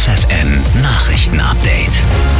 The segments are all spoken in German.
FFN Nachrichten-Update.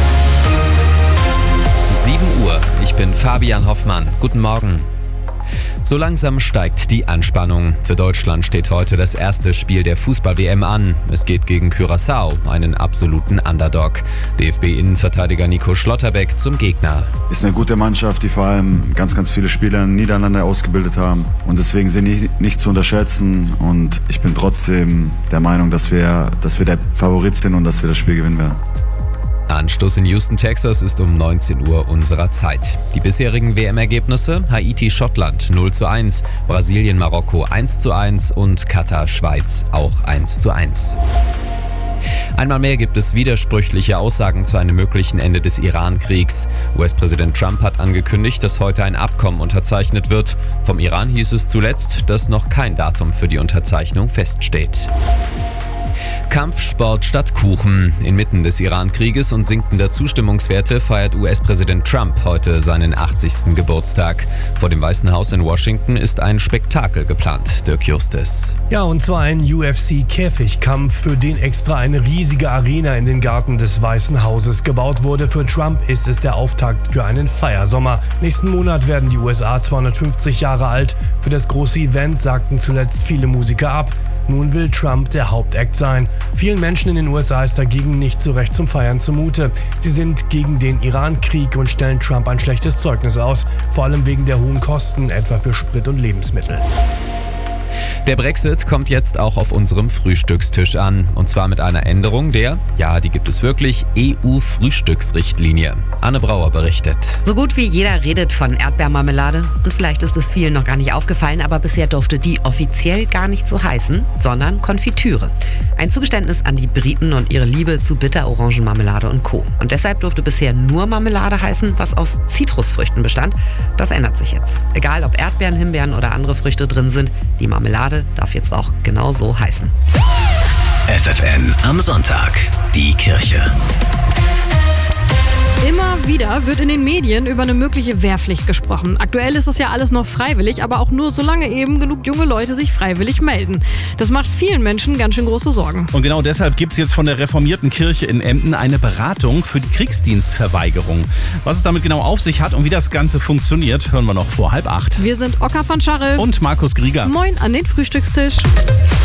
7 Uhr, ich bin Fabian Hoffmann. Guten Morgen. So langsam steigt die Anspannung. Für Deutschland steht heute das erste Spiel der Fußball-WM an. Es geht gegen Curaçao, einen absoluten Underdog. DFB-Innenverteidiger Nico Schlotterbeck zum Gegner. Ist eine gute Mannschaft, die vor allem ganz viele Spieler niedereinander ausgebildet haben. Und deswegen sind die nicht zu unterschätzen. Und ich bin trotzdem der Meinung, dass wir der Favorit sind und dass wir das Spiel gewinnen werden. Anstoß in Houston, Texas ist um 19 Uhr unserer Zeit. Die bisherigen WM-Ergebnisse: Haiti-Schottland 0:1, Brasilien-Marokko 1:1 und Katar-Schweiz auch 1:1. Einmal mehr gibt es widersprüchliche Aussagen zu einem möglichen Ende des Iran-Kriegs. US-Präsident Trump hat angekündigt, dass heute ein Abkommen unterzeichnet wird. Vom Iran hieß es zuletzt, dass noch kein Datum für die Unterzeichnung feststeht. Kampfsport statt Kuchen. Inmitten des Iran-Krieges und sinkender Zustimmungswerte feiert US-Präsident Trump heute seinen 80. Geburtstag. Vor dem Weißen Haus in Washington ist ein Spektakel geplant. Dirk Justis. Ja, und zwar ein UFC-Käfigkampf, für den extra eine riesige Arena in den Garten des Weißen Hauses gebaut wurde. Für Trump ist es der Auftakt für einen Feiersommer. Nächsten Monat werden die USA 250 Jahre alt. Für das große Event sagten zuletzt viele Musiker ab. Nun will Trump der Hauptakt sein. Vielen Menschen in den USA ist dagegen nicht so recht zum Feiern zumute. Sie sind gegen den Iran-Krieg und stellen Trump ein schlechtes Zeugnis aus, vor allem wegen der hohen Kosten, etwa für Sprit und Lebensmittel. Der Brexit kommt jetzt auch auf unserem Frühstückstisch an. Und zwar mit einer Änderung der, ja, die gibt es wirklich, EU-Frühstücksrichtlinie. Anne Brauer berichtet. So gut wie jeder redet von Erdbeermarmelade. Und vielleicht ist es vielen noch gar nicht aufgefallen, aber bisher durfte die offiziell gar nicht so heißen, sondern Konfitüre. Ein Zugeständnis an die Briten und ihre Liebe zu Bitterorangenmarmelade und Co. Und deshalb durfte bisher nur Marmelade heißen, was aus Zitrusfrüchten bestand. Das ändert sich jetzt. Egal ob Erdbeeren, Himbeeren oder andere Früchte drin sind, die Marmelade darf jetzt auch genau so heißen. FFN am Sonntag. Die Kirche. Immer wieder wird in den Medien über eine mögliche Wehrpflicht gesprochen. Aktuell ist das ja alles noch freiwillig, aber auch nur solange eben genug junge Leute sich freiwillig melden. Das macht vielen Menschen ganz schön große Sorgen. Und genau deshalb gibt es jetzt von der reformierten Kirche in Emden eine Beratung für die Kriegsdienstverweigerung. Was es damit genau auf sich hat und wie das Ganze funktioniert, hören wir noch vor 7:30. Wir sind Oka von Scharre und Markus Grieger. Moin an den Frühstückstisch.